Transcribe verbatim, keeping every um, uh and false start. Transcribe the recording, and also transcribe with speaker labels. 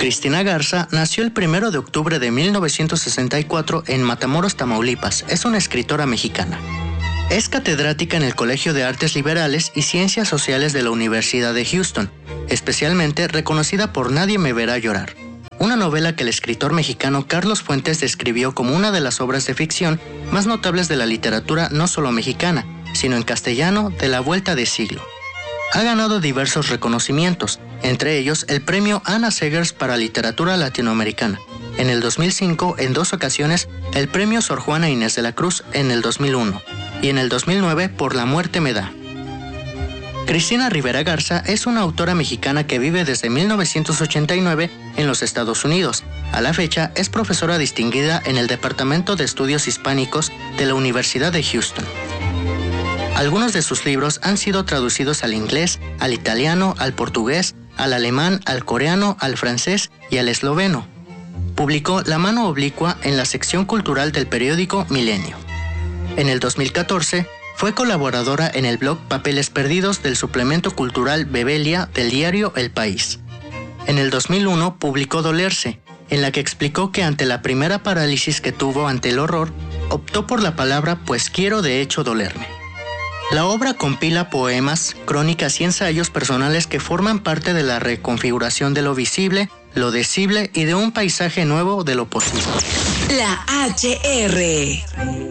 Speaker 1: Cristina Garza nació el primero de octubre de mil novecientos sesenta y cuatro en Matamoros, Tamaulipas. Es una escritora mexicana. Es catedrática en el Colegio de Artes Liberales y Ciencias Sociales de la Universidad de Houston, especialmente reconocida por Nadie me verá llorar, una novela que el escritor mexicano Carlos Fuentes describió como una de las obras de ficción más notables de la literatura no solo mexicana, sino en castellano de la vuelta de siglo. Ha ganado diversos reconocimientos, entre ellos el premio Ana Seghers para literatura latinoamericana. En el dos mil cinco, en dos ocasiones, el premio Sor Juana Inés de la Cruz en el dos mil uno y en el dos mil nueve por La muerte me da. Cristina Rivera Garza es una autora mexicana que vive desde mil novecientos ochenta y nueve en los Estados Unidos. A la fecha es profesora distinguida en el Departamento de Estudios Hispánicos de la Universidad de Houston. Algunos de sus libros han sido traducidos al inglés, al italiano, al portugués, al alemán, al coreano, al francés y al esloveno. Publicó La mano oblicua en la sección cultural del periódico Milenio. En el dos mil catorce, fue colaboradora en el blog Papeles Perdidos del suplemento cultural Bebelia del diario El País. En el dos mil uno publicó Dolerse, en la que explicó que ante la primera parálisis que tuvo ante el horror, optó por la palabra pues quiero de hecho dolerme. La obra compila poemas, crónicas y ensayos personales que forman parte de la reconfiguración de lo visible, lo decible y de un paisaje nuevo de lo posible.
Speaker 2: La H R